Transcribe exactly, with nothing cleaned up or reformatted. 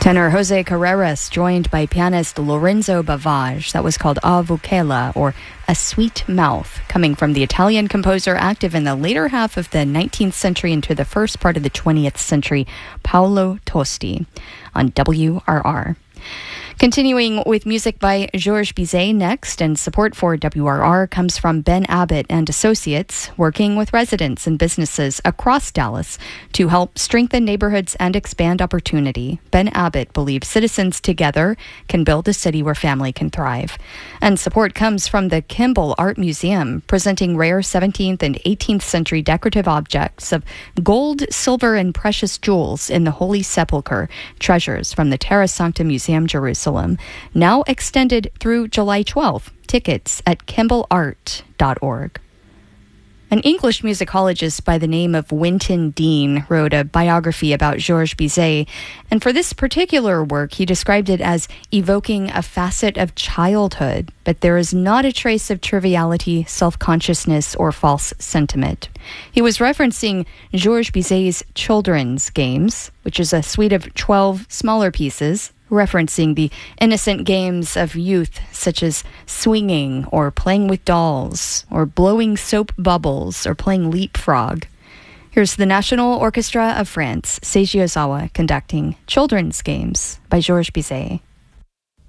Tenor Jose Carreras joined by pianist Lorenzo Bavage. That was called A Vocella, or A Sweet Mouth, coming from the Italian composer active in the later half of the nineteenth century into the first part of the twentieth century, Paolo Tosti, on W R R. Continuing with music by Georges Bizet next, and support for W R R comes from Ben Abbott and Associates, working with residents and businesses across Dallas to help strengthen neighborhoods and expand opportunity. Ben Abbott believes citizens together can build a city where family can thrive. And support comes from the Kimball Art Museum, presenting rare seventeenth and eighteenth century decorative objects of gold, silver, and precious jewels in the Holy Sepulchre, treasures from the Terra Sancta Museum, Jerusalem. Now extended through July twelfth. Tickets at kimball art dot org. An English musicologist by the name of Winton Dean wrote a biography about Georges Bizet, and for this particular work, he described it as evoking a facet of childhood, but there is not a trace of triviality, self-consciousness, or false sentiment. He was referencing Georges Bizet's children's games, which is a suite of twelve smaller pieces, referencing the innocent games of youth, such as swinging or playing with dolls or blowing soap bubbles or playing leapfrog. Here's the National Orchestra of France, Seiji Ozawa, conducting Children's Games by Georges Bizet.